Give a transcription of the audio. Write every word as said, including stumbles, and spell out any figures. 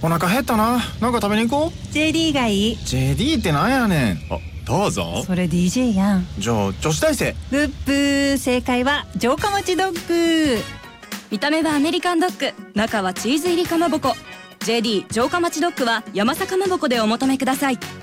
お腹減ったな。なんか食べに行こう。 ジェーディー がいい。 ジェーディー ってなんやねん。 あ、どうぞ。 それ ディージェー やん。 じゃあ女子大生。 ブッブー。正解は城下町ドッグ。 見た目はアメリカンドッグ、中はチーズ入りかまぼこ。 ジェーディー 城下町ドッグは山坂かまぼこでお求めください。